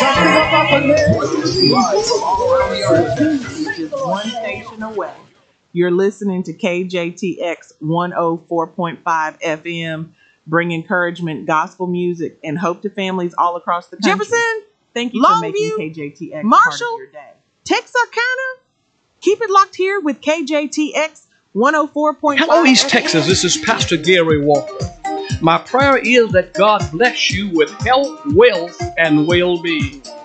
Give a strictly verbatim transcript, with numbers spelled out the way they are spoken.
Something about the name. Live from all around the earth. Which is one station away. You're listening to K J T X one oh four point five F M, bring encouragement, gospel music, and hope to families all across the country. Jefferson, thank you Longview, for making K J T X Marshall, part of your day. Texarkana. Keep it locked here with K J T X one oh four point five. Hello, East Texas. This is Pastor Gary Walker. My prayer is that God bless you with health, wealth, and well-being.